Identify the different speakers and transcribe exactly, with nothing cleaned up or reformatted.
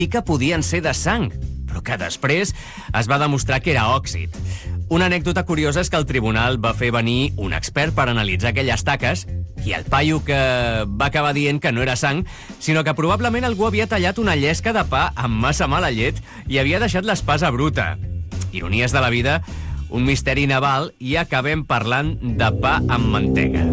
Speaker 1: i que podien ser de sang, però que després es va demostrar que era òxid. Una anècdota curiosa és que el tribunal va fer venir un expert per analitzar aquelles taques i el paio que va acabar dient que no era sang, sinó que probablement algú havia tallat una llesca de pa amb massa mala llet i havia deixat l'espasa bruta. Ironies de la vida, un misteri naval i acabem parlant de pa amb mantega.